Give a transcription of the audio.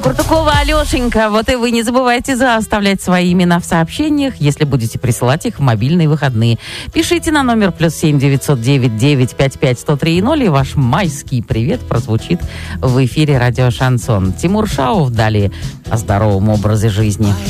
Куртукова Алешенька. Вот и вы не забывайте оставлять свои имена в сообщениях, если будете присылать их в мобильные выходные. Пишите на номер +7 909 955 103 0, и ваш майский привет прозвучит в эфире радио «Шансон». Тимур Шаов далее о здоровом образе жизни.